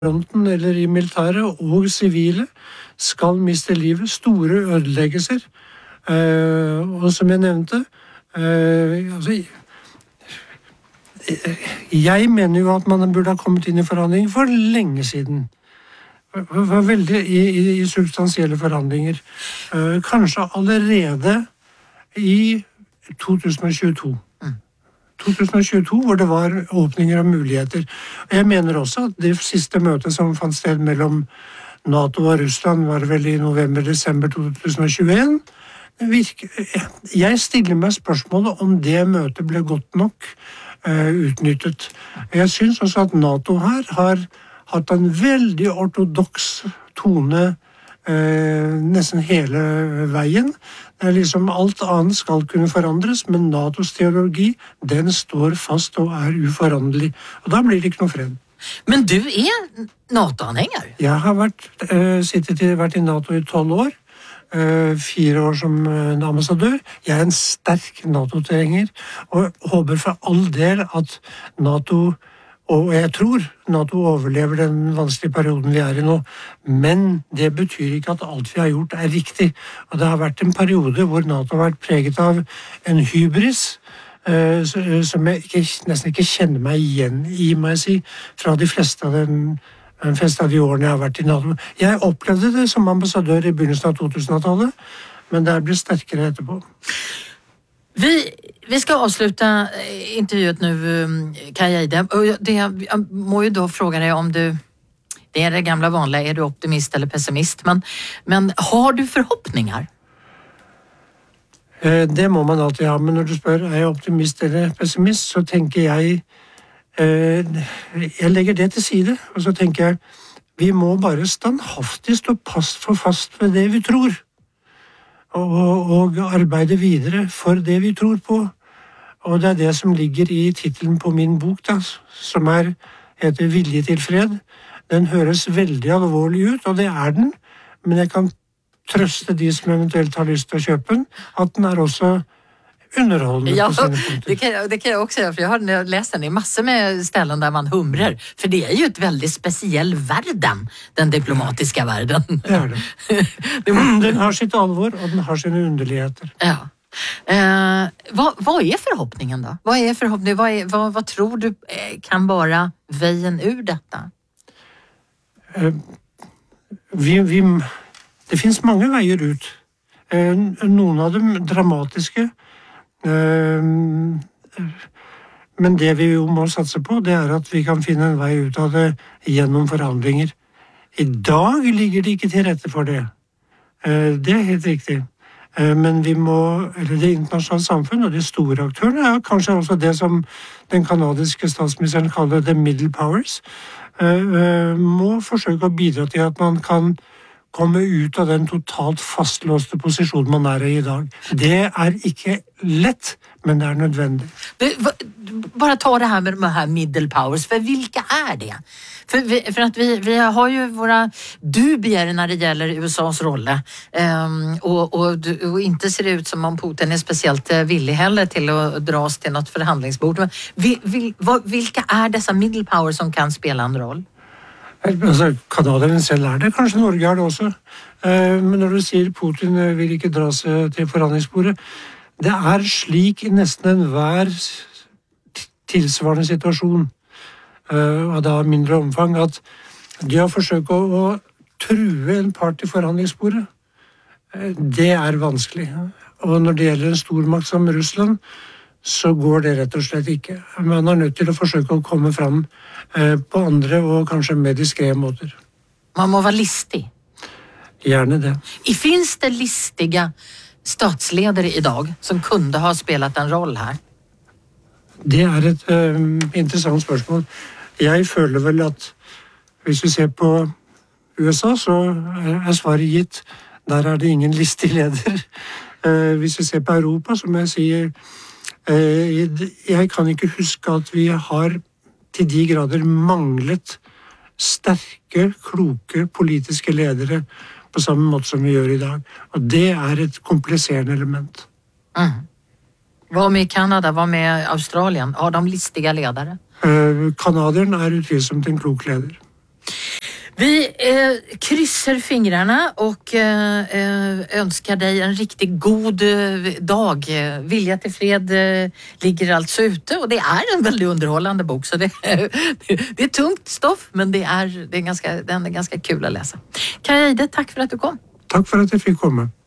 fronten eller i militæret og sivile skal miste livet, store ødeleggelser. Og som jeg nevnte, jeg mener jo at man burde ha kommet inn i forhandlinger for lenge siden. For veldig i substansielle forhandlinger. Kanskje allerede i 2022. 2022, hvor det var åpninger av muligheter. Jeg mener også at det siste møtet som fant sted mellom NATO og Russland var vel i november-desember 2021. Jeg stiller meg spørsmålet om det møtet ble godt nok utnyttet. Jeg synes også at NATO her har hatt en veldig ortodoks tone nesten hele veien. Det er liksom alt annet skal kunne forandres, men NATOs teologi, den står fast og er uforanderlig. Og da blir det ikke noe fred. Men du NATO-anhängare? Jeg har vært i NATO i 12 år. 4 år som ambassadør. Jeg er en sterk NATO-tilhenger, og håper for all del at NATO, og jeg tror NATO overlever den vanskelige perioden vi er i nå, men det betyr ikke at alt vi har gjort er riktig. Og det har vært en periode hvor NATO har vært preget av en hybris, som jeg nesten ikke kjenner meg igjen i, må jeg si, fra de fleste av de årene jeg har vært i NATO. Jeg opplevde det som ambassadør i begynnelsen av 2000-tallet, men det ble sterkere etterpå. Vi ska avsluta intervjuet nu, Kaj Eide. Jag må ju då fråga dig om du, det är det gamla vanliga, är du optimist eller pessimist? Men har du förhoppningar? Det må man alltid ha, men når du spør er jeg optimist eller pessimist, så tenker jeg legger det til side, og så tenker jeg vi må bare standhaftig stå fast ved det vi tror. Og arbeide videre for det vi tror på. Og det er det som ligger i titelen på min bok, da, som heter Vilje til fred. Den høres veldig alvorlig ut, og det er den, men jeg kan trøste de som eventuelt har lyst til å kjøpe den, at den er også underholdende på sine punkter. Det kan jag också säga, för jag har läst den i massor med ställen där man humrar. För det är ju ett väldigt speciell världen, den diplomatiska världen. Det är det. Den har sitt alvor, och den har sina underligheter. Ja. Vad är förhoppningen då? Vad är förhoppningen? Vad tror du kan vara vägen ur detta? Det finns mange veier ut. Noen av dem dramatiske. Men det vi jo må satse på, det er at vi kan finne en vei ut av det gjennom forhandlinger. I dag ligger det ikke til rette for det. Det er helt riktig. Men vi må, eller det internasjonale samfunn og de store aktørene, er kanskje også det som den kanadiske statsministeren kaller the middle powers, må forsøke å bidra til at man kan komme ut av den totalt fastlåste posisjonen man er i dag. Det er ikke lett, men det er nødvendig. Bara ta det här med de här middle powers, för vilka är det? För att vi har ju våra dubier när det gäller USAs roll, och inte ser det ut som om Putin är speciellt villig heller till att dras till något förhandlingsbord. Men vilka är dessa middle powers som kan spela en roll? Altså, kanadierne selv er det, kanskje Norge er det også. Men når du sier Putin vil ikke dra seg til forhandlingsbordet, det er slik i nesten enhver tilsvarende situasjon, og da mindre omfang, at de har forsøkt å true en part til forhandlingsbordet. Det er vanskelig. Og når det gjelder en stormakt som Russland, så går det rett og slett ikke. Man er nødt til å forsøke å komme fram på andre og kanskje mer diskrete måter. Man må være listig. Gjerne det. Finns det listiga statsledere i dag som kunde ha spelat en roll her? Det er et interessant spørsmål. Jeg føler vel at hvis vi ser på USA, så er svaret gitt. Der er det ingen listig leder. Hvis vi ser på Europa, som jeg sier, jeg kan ikke huske at vi har til de grader manglet sterke, kloke politiske ledere på samme måte som vi gjør i dag. Og det er et kompliserende element. Hva med Kanada? Hva med Australien? Har de listiga ledere? Kanadieren er utvilsomt en klok leder. Vi kryssar fingrarna och önskar dig en riktigt god dag. Vilja till fred ligger alltså ute och det är en väldigt underhållande bok. Så det är tungt stoff, men den är ganska kul att läsa. Kaja Eide, tack för att du kom. Tack för att jag fick komma.